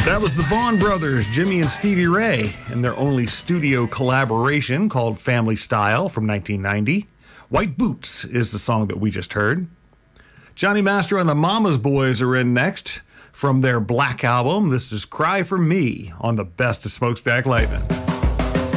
That was the Vaughn Brothers, Jimmy and Stevie Ray, and their only studio collaboration called Family Style from 1990. White Boots is the song that we just heard. Johnny Master and the Mama's Boys are in next from their Black album. This is Cry for Me on the Best of Smokestack Lightning.